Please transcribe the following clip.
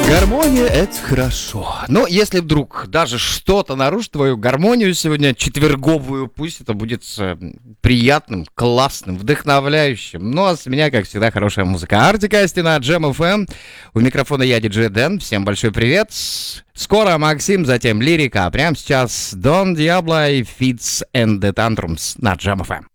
Гармония — это хорошо. Но если вдруг даже что-то нарушит твою гармонию сегодня четверговую, пусть это будет приятным, классным, вдохновляющим. Ну а с меня, как всегда, хорошая музыка. Артик Асти на Jam FM. У микрофона я, диджей Дэн. Всем большой привет. Скоро Максим, затем Лирика. А прямо сейчас Don Diablo и Fits and the Tantrums на Jam FM.